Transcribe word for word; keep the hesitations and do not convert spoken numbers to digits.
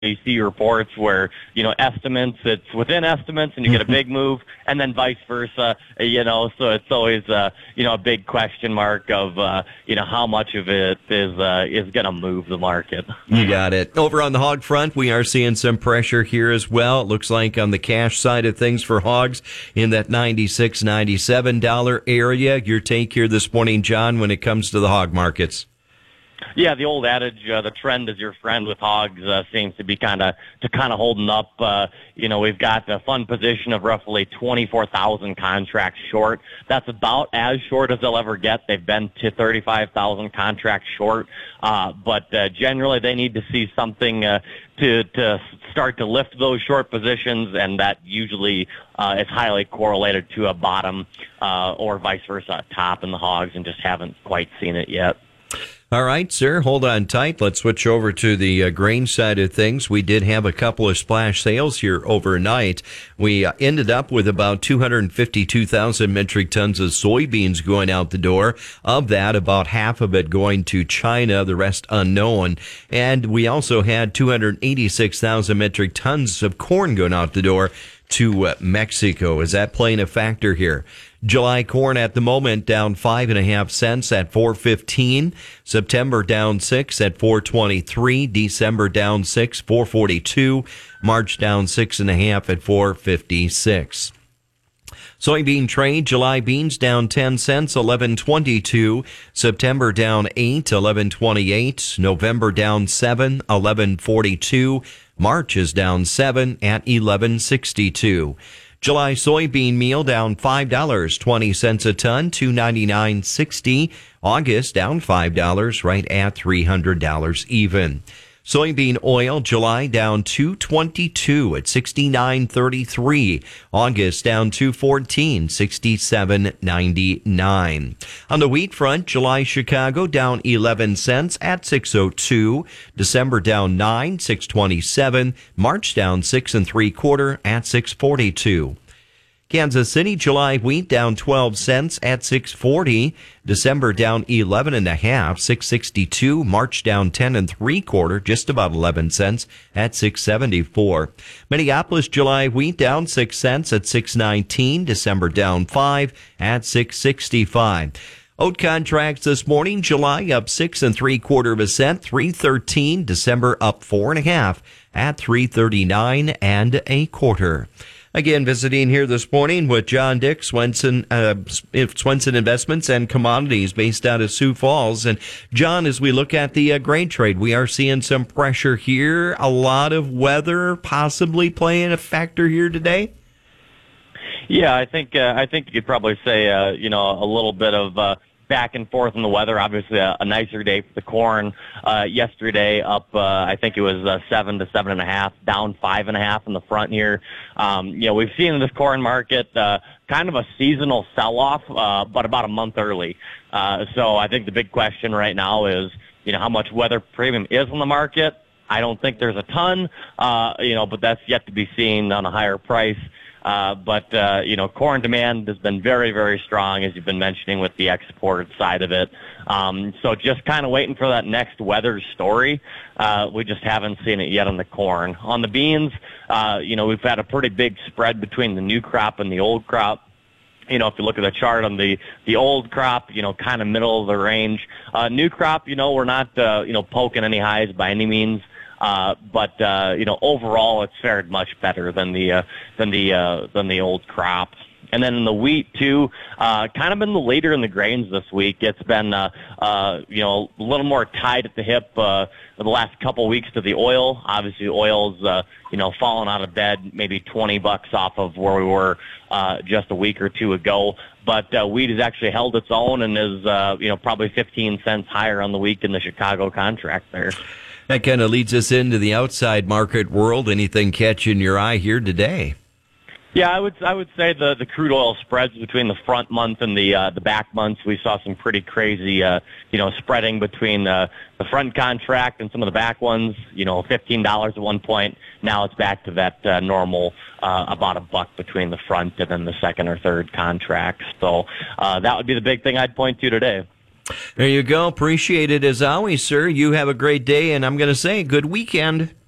you see reports where, you know, estimates, it's within estimates and you get a big move, and then vice versa, you know, so it's always, uh, you know, a big question mark of, uh, you know, how much of it is, uh, is going to move the market. You got it. Over on the hog front, we are seeing some pressure here as well. It looks like on the cash side of things for hogs in that ninety-six, ninety-seven dollar area. Your take here this morning, John, when it comes to the hog markets. Yeah, the old adage, uh, the trend is your friend with hogs, uh, seems to be kind of to kind of holding up. Uh, you know, we've got a fund position of roughly twenty-four thousand contracts short. That's about as short as they'll ever get. They've been to thirty-five thousand contracts short, uh, but uh, generally they need to see something uh, to to start to lift those short positions, and that usually uh, is highly correlated to a bottom uh, or vice versa, a top in the hogs, and just haven't quite seen it yet. All right, sir, hold on tight. Let's switch over to the uh, grain side of things. We did have a couple of splash sales here overnight. We uh, ended up with about two hundred fifty-two thousand metric tons of soybeans going out the door. Of that, about half of it going to China, the rest unknown. And we also had two hundred eighty-six thousand metric tons of corn going out the door to uh, Mexico. Is that playing a factor here? July corn at the moment down five and a half cents at four fifteen. September down six at four twenty-three. December down six, four forty-two. March down six and a half at four fifty-six. Soybean trade, July beans down ten cents, eleven twenty-two. September down eight, eleven twenty-eight. November down seven, eleven forty-two. March is down seven at eleven sixty-two. July soybean meal down five dollars and twenty cents a ton, two ninety-nine sixty. August down five dollars, right at three hundred dollars even. Soybean oil, July down two twenty-two at sixty-nine thirty-three. August down two fourteen, sixty-seven ninety-nine. On the wheat front, July Chicago down eleven cents at six oh two. December down nine, six twenty-seven. March down six and three quarter at six forty-two. Kansas City, July wheat down twelve cents at six forty. December down eleven and a half, six sixty-two. March down ten and three quarter, just about eleven cents at six seventy-four. Minneapolis, July wheat down six cents at six nineteen. December down five at six sixty-five. Oat contracts this morning, July up six and three quarter of a cent, three thirteen. December up four and a half at three thirty-nine and a quarter. Again, visiting here this morning with John Dick, Swenson, uh, Swenson Investments and Commodities based out of Sioux Falls. And John, as we look at the uh, grain trade, we are seeing some pressure here. A lot of weather possibly playing a factor here today. Yeah, I think uh, I think you could probably say uh, you know a little bit of uh, back and forth in the weather. Obviously, a, a nicer day for the corn. Uh, yesterday, up uh, I think it was uh, seven to seven and a half, down five and a half in the front here. Um, you know, we've seen in this corn market uh, kind of a seasonal sell-off, uh, but about a month early. Uh, so I think the big question right now is, you know, how much weather premium is on the market. I don't think there's a ton, uh, you know, but that's yet to be seen on a higher price. Uh, but, uh, you know, corn demand has been very, very strong, as you've been mentioning, with the export side of it. Um, so just kind of waiting for that next weather story. Uh, we just haven't seen it yet on the corn. On the beans, uh, you know, we've had a pretty big spread between the new crop and the old crop. You know, if you look at the chart on the, the old crop, you know, kind of middle of the range. Uh, new crop, you know, we're not, uh, you know, poking any highs by any means. Uh, but, uh, you know, overall it's fared much better than the, uh, than the, uh, than the old crop. And then in the wheat too, uh, kind of been the leader in the grains this week. It's been, uh, uh, you know, a little more tied at the hip, uh, the last couple weeks to the oil. Obviously oil's, uh, you know, fallen out of bed, maybe twenty bucks off of where we were, uh, just a week or two ago. But, uh, wheat has actually held its own and is, uh, you know, probably fifteen cents higher on the week in the Chicago contract there. That kind of leads us into the outside market world. Anything catching your eye here today? Yeah, I would I would say the the crude oil spreads between the front month and the uh, the back months. We saw some pretty crazy, uh, you know, spreading between uh, the front contract and some of the back ones. You know, fifteen dollars at one point. Now it's back to that uh, normal uh, about a buck between the front and then the second or third contracts. So uh, that would be the big thing I'd point to today. There you go. Appreciate it as always, sir. You have a great day, and I'm going to say good weekend.